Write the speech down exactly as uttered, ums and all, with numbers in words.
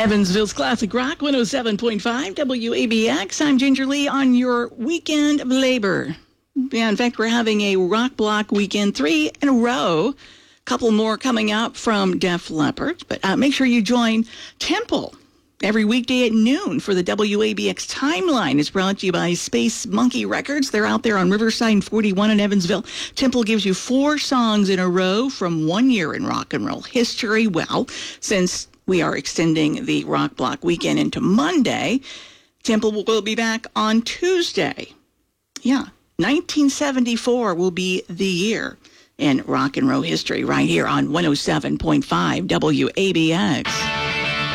Evansville's Classic Rock, one oh seven point five W A B X. I'm Ginger Lee on your weekend of labor. Yeah, in fact, we're having a rock block weekend, three in a row. A couple more coming up from Def Leppard. But uh, make sure you join Temple every weekday at noon for the W A B X Timeline. It's brought to you by Space Monkey Records. They're out there on Riverside and forty-one in Evansville. Temple gives you four songs in a row from one year in rock and roll history. Well, since we are extending the Rock Block weekend into Monday, Temple will be back on Tuesday. Yeah, nineteen seventy-four will be the year in rock and roll history right here on one oh seven point five W A B X.